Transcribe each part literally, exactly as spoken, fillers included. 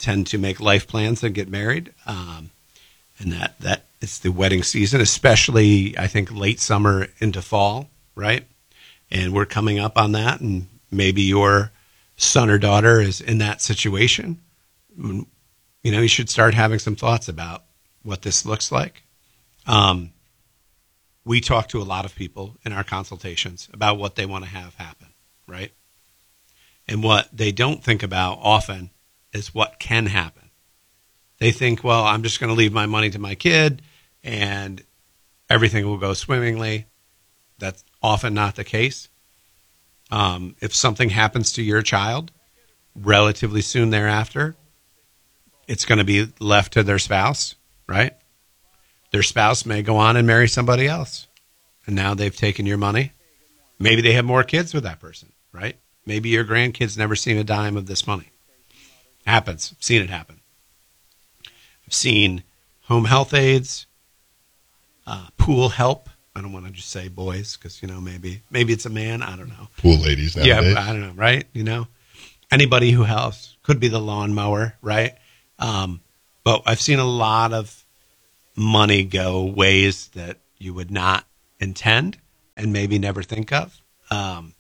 tend to make life plans and get married. Um, and that, that it's the wedding season, especially I think late summer into fall, right? And we're coming up on that. And maybe your son or daughter is in that situation. You know, you should start having some thoughts about what this looks like. Um, we talk to a lot of people in our consultations about what they want to have happen, right? And what they don't think about often is what can happen. They think, well, I'm just going to leave my money to my kid and everything will go swimmingly. That's often not the case. Um, if something happens to your child relatively soon thereafter, it's going to be left to their spouse, right? Their spouse may go on and marry somebody else. And now they've taken your money. Maybe they have more kids with that person, right? Maybe your grandkids never seen a dime of this money. Happens. I've seen it happen. I've seen home health aides, uh, pool help. I don't want to just say boys because, you know, maybe maybe it's a man. I don't know. Pool ladies nowadays. Yeah, I don't know, right? You know, anybody who helps. Could be the lawnmower, right? Um, but I've seen a lot of money go ways that you would not intend and maybe never think of. Um,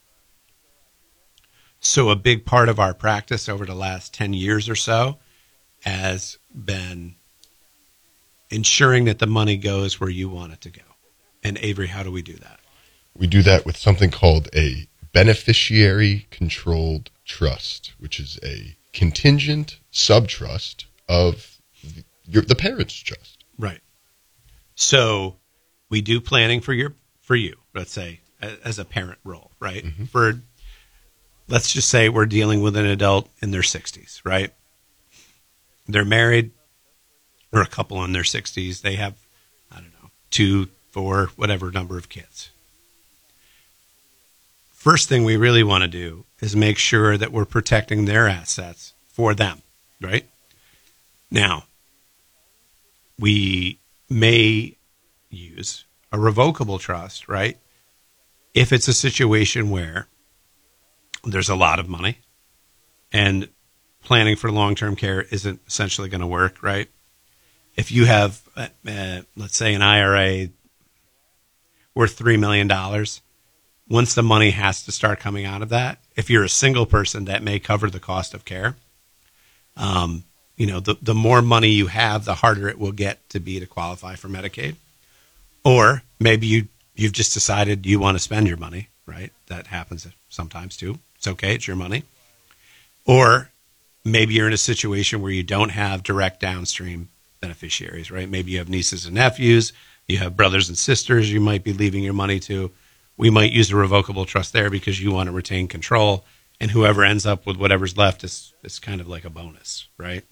so a big part of our practice over the last ten years or so has been ensuring that the money goes where you want it to go. And Avery, how do we do that? We do that with something called a beneficiary controlled trust, which is a contingent subtrust of the, your, the parents' trust. Right. So we do planning for your for you, let's say, as a parent role, right? Mm-hmm. For let's just say we're dealing with an adult in their sixties, right? They're married, or a couple in their sixties. They have, I don't know, two, four, whatever number of kids. First thing we really want to do is make sure that we're protecting their assets for them, right? Now, we may use a revocable trust, right? If it's a situation where there's a lot of money and planning for long-term care isn't essentially going to work, right? If you have, uh, uh, let's say, an I R A worth three million dollars, once the money has to start coming out of that, if you're a single person, that may cover the cost of care. Um, you know, the, the more money you have, the harder it will get to be to qualify for Medicaid. Or maybe you, you've just decided you want to spend your money, right? That happens sometimes too. It's okay. It's your money. Or maybe you're in a situation where you don't have direct downstream beneficiaries, right? Maybe you have nieces and nephews. You have brothers and sisters you might be leaving your money to. We might use a revocable trust there because you want to retain control. And whoever ends up with whatever's left is, is kind of like a bonus, right?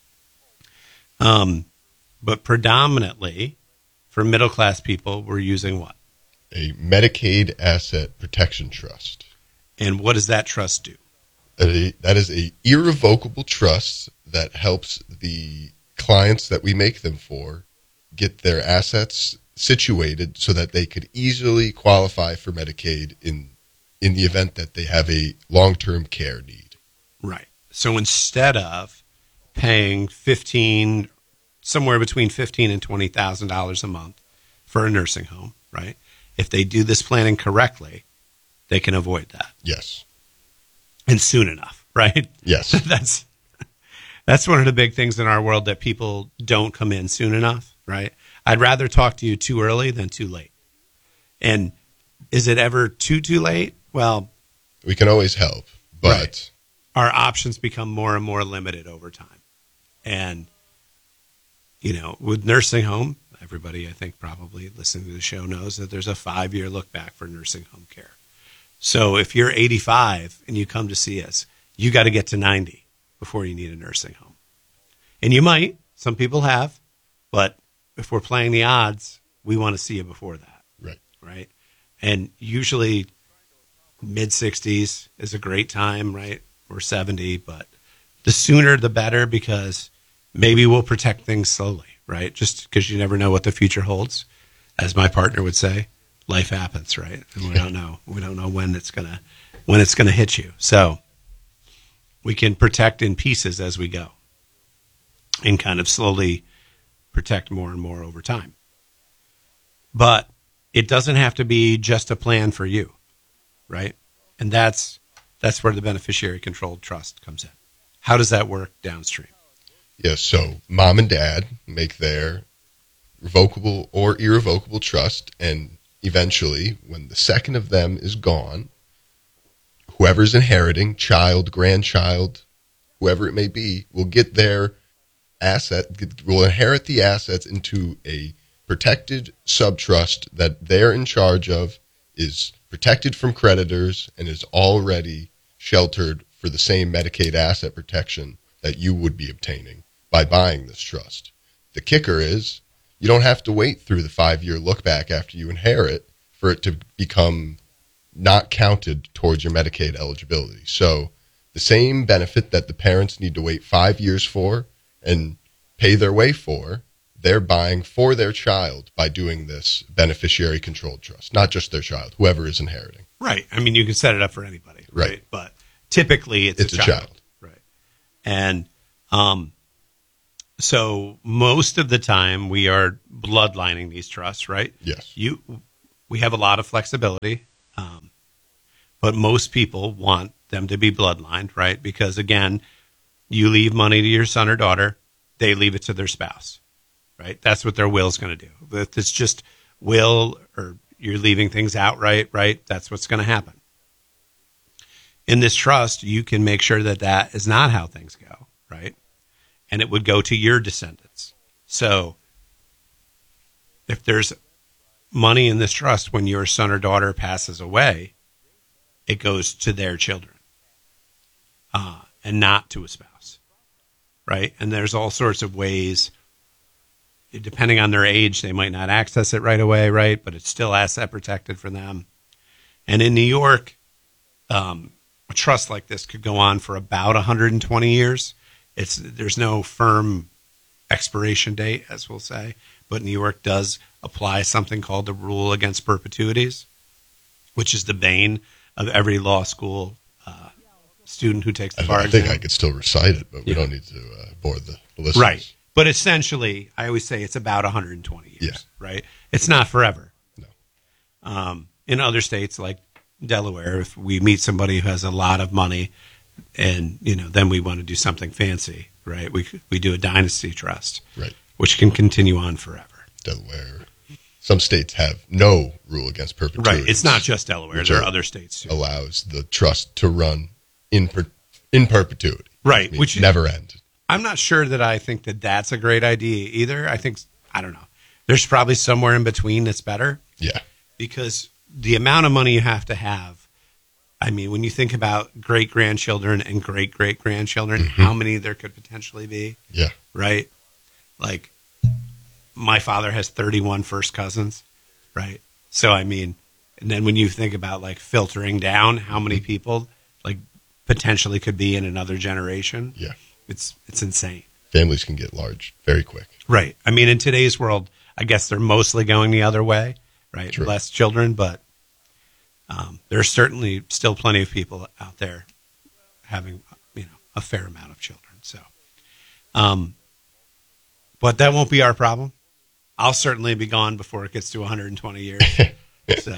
Um, but predominantly for middle-class people, we're using what? A Medicaid Asset Protection Trust. And what does that trust do? A, that is a irrevocable trust that helps the clients that we make them for get their assets situated so that they could easily qualify for Medicaid in in the event that they have a long-term care need. Right. So instead of paying fifteen, somewhere between fifteen and twenty thousand dollars a month for a nursing home, right? If they do this planning correctly, they can avoid that. Yes. And soon enough, right? Yes. that's that's one of the big things in our world that people don't come in soon enough, right? I'd rather talk to you too early than too late. And is it ever too, too late? Well, we can always help, but right. Our options become more and more limited over time. And, you know, with nursing home, everybody I think probably listening to the show knows that there's a five-year look back for nursing home care. So if you're eighty-five and you come to see us, you got to get to ninety before you need a nursing home. And you might, some people have, but if we're playing the odds, we want to see you before that. Right. Right. And usually mid-sixties is a great time, right? Or seventy, but the sooner the better because maybe we'll protect things slowly, right? Just because you never know what the future holds. As my partner would say, life happens, right? And we don't know. We don't know when it's gonna when it's gonna hit you. So we can protect in pieces as we go. and kind of slowly protect more and more over time. But it doesn't have to be just a plan for you, right? And that's that's where the beneficiary controlled trust comes in. How does that work downstream? Yes, so mom and dad make their revocable or irrevocable trust, and eventually, when the second of them is gone, whoever's inheriting, child, grandchild, whoever it may be, will get their asset, will inherit the assets into a protected subtrust that they're in charge of, is protected from creditors, and is already sheltered for the same Medicaid asset protection that you would be obtaining by buying this trust. The kicker is you don't have to wait through the five-year look back after you inherit for it to become not counted towards your Medicaid eligibility. So the same benefit that the parents need to wait five years for and pay their way for, they're buying for their child by doing this beneficiary controlled trust, not just their child, whoever is inheriting. Right. I mean, you can set it up for anybody, right? Right. But typically it's, It's a, a child. child. Right. And um, so most of the time we are bloodlining these trusts, right? Yes. You, we have a lot of flexibility, um, but most people want them to be bloodlined, right? Because again, you leave money to your son or daughter, they leave it to their spouse, right? That's what their will is going to do. If it's just will or you're leaving things outright, right? That's what's going to happen. In this trust, you can make sure that that is not how things go, right? And it would go to your descendants. So if there's money in this trust when your son or daughter passes away, it goes to their children uh, and not to a spouse, right? And there's all sorts of ways, depending on their age, they might not access it right away, right? But it's still asset protected for them. And in New York, um, a trust like this could go on for about one hundred twenty years. It's there's no firm expiration date, as we'll say, but New York does apply something called the rule against perpetuities, which is the bane of every law school uh, student who takes the I, bar I think exam. I could still recite it, but we Yeah. don't need to uh, bore the listeners. Right. But essentially, I always say it's about one hundred twenty years, Yeah. right? It's not forever. No. Um, in other states like Delaware, if we meet somebody who has a lot of money and, you know, then we want to do something fancy, right? We we do a dynasty trust, Right. which can continue on forever. Delaware. Some states have no rule against perpetuity. Right. It's not just Delaware. Which There are are- other states too. allows the trust to run in per, in perpetuity. Right, Which which is- never end. I'm not sure that I think that that's a great idea either. I think, I don't know. There's probably somewhere in between that's better Yeah. because the amount of money you have to have, I mean, when you think about great-grandchildren and great-great-grandchildren, Mm-hmm. how many there could potentially be, Yeah. right? Like, my father has thirty-one first cousins, right? So, I mean, and then when you think about, like, filtering down how many people, like, potentially could be in another generation, Yeah. it's it's insane. Families can get large very quick. Right. I mean, in today's world, I guess they're mostly going the other way, right? True. Less children, but um, there's certainly still plenty of people out there having, you know, a fair amount of children. So, um, but that won't be our problem. I'll certainly be gone before it gets to one hundred twenty years. So,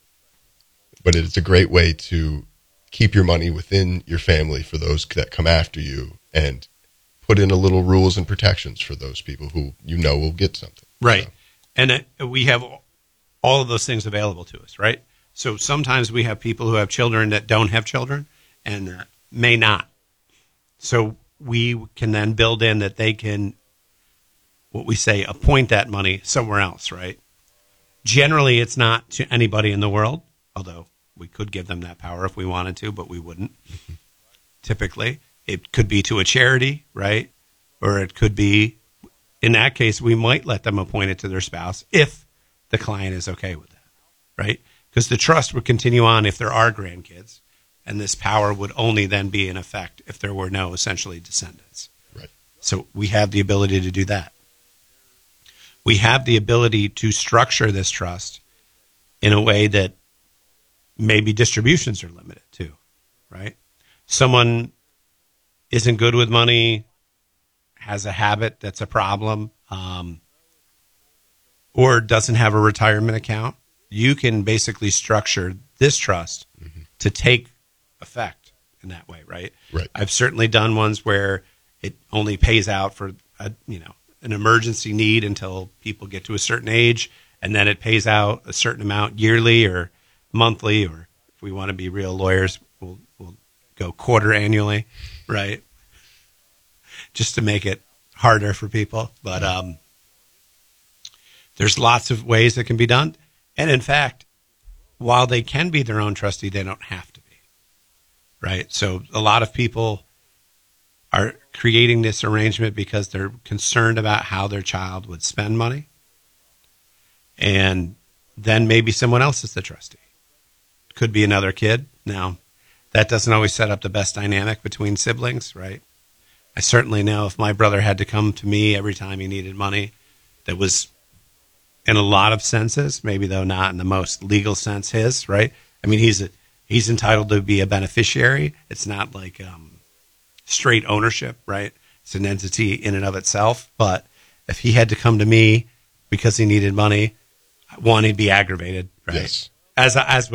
But it's a great way to keep your money within your family for those that come after you and put in a little rules and protections for those people who you know will get something. right. So, And uh, we have all of those things available to us, right? So sometimes we have people who have children that don't have children and uh, may not. So we can then build in that they can, what we say, appoint that money somewhere else, right? Generally, it's not to anybody in the world, although we could give them that power if we wanted to, but we wouldn't. Typically, it could be to a charity, right? Or it could be, in that case, we might let them appoint it to their spouse if the client is okay with that, right? Because the trust would continue on if there are grandkids, and this power would only then be in effect if there were no essentially descendants. Right. So we have the ability to do that. We have the ability to structure this trust in a way that maybe distributions are limited too, right? Someone isn't good with money, has a habit that's a problem, um, or doesn't have a retirement account, you can basically structure this trust mm-hmm. to take effect in that way, right? Right. I've certainly done ones where it only pays out for a, you know, an emergency need until people get to a certain age, and then it pays out a certain amount yearly or monthly, or if we want to be real lawyers, we'll we'll go quarter annually, right? Just to make it harder for people. But um, there's lots of ways that can be done. And in fact, while they can be their own trustee, they don't have to be, right? So a lot of people are creating this arrangement because they're concerned about how their child would spend money. And then maybe someone else is the trustee. Could be another kid. Now, that doesn't always set up the best dynamic between siblings, right? I certainly know if my brother had to come to me every time he needed money, that was in a lot of senses, maybe though not in the most legal sense his, right? I mean, he's a, he's entitled to be a beneficiary. It's not like um, straight ownership, right? It's an entity in and of itself. But if he had to come to me because he needed money, one, he'd be aggravated, right? Yes. As as